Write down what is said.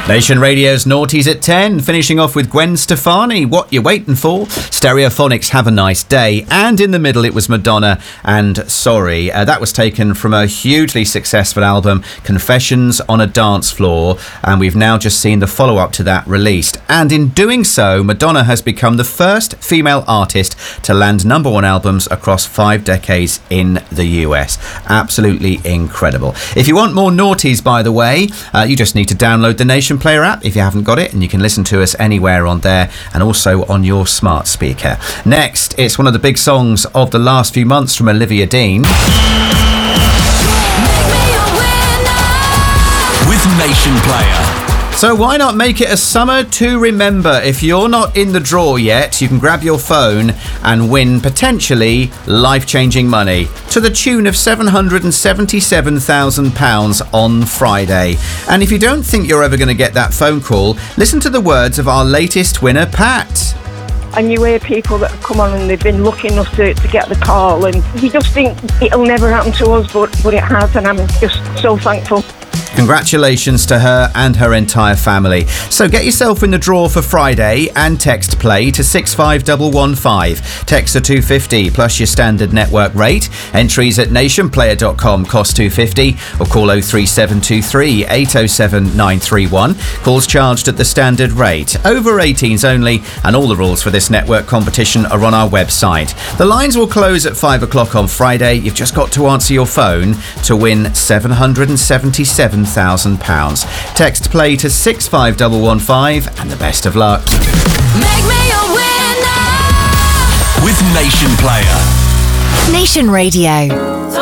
Nation Radio's Naughties at 10, finishing off with Gwen Stefani, What You Waiting For? Stereophonics, Have a Nice Day. And in the middle, it was Madonna and Sorry. That was taken from a hugely successful album, Confessions on a Dance Floor. And we've now just seen the follow-up to that released. And in doing so, Madonna has become the first female artist to land number one albums across 5 decades in the US. Absolutely incredible. If you want more Naughties, by the way, you just need to download the Nation Player app if you haven't got it, and you can listen to us anywhere on there and also on your smart speaker. Next, it's one of the big songs of the last few months from Olivia Dean. With Nation Player. So why not make it a summer to remember? If you're not in the draw yet, you can grab your phone and win potentially life-changing money to the tune of £777,000 on Friday. And if you don't think you're ever going to get that phone call, listen to the words of our latest winner, Pat. And you hear people that have come on and they've been lucky enough to get the call, and you just think it'll never happen to us, but it has, and I'm just so thankful. Congratulations to her and her entire family. So get yourself in the draw for Friday and text play to 65115. Text to 250 plus your standard network rate. Entries at nationplayer.com cost £2.50 or call 03723 807 931. Calls charged at the standard rate. Over 18s only, and all the rules for this network competition are on our website. The lines will close at 5 o'clock on Friday. You've just got to answer your phone to win £777,000. Text play to 65115 and the best of luck. Make me a winner with Nation Player. Nation Radio.